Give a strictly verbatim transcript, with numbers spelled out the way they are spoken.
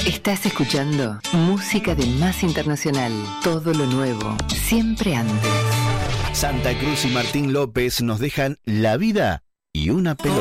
Estás escuchando música de Más Internacional. Todo lo nuevo, siempre antes. Santa Cruz y Martín López nos dejan La vida y una pelota.